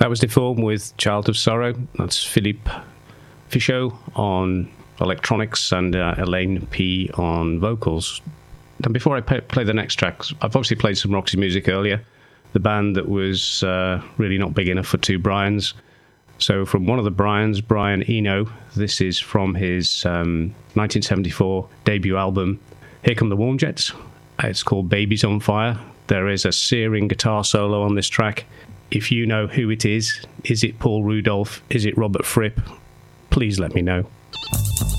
That was Deformed with Child of Sorrow. That's Philippe Fichot on electronics and Elaine P on vocals. And before I play the next track, I've obviously played some Roxy music earlier, the band that was really not big enough for two Brians. So from one of the Brians, Brian Eno, this is from his 1974 debut album, Here Come the Warm Jets. It's called Babies on Fire. There is a searing guitar solo on this track. If you know who it is it Paul Rudolph? Is it Robert Fripp? Please let me know.